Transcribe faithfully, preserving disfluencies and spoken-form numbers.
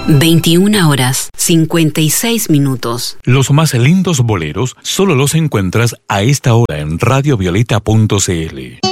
veintiuna horas, cincuenta y seis minutos. Los más lindos boleros solo los encuentras a esta hora en radio violeta punto c l.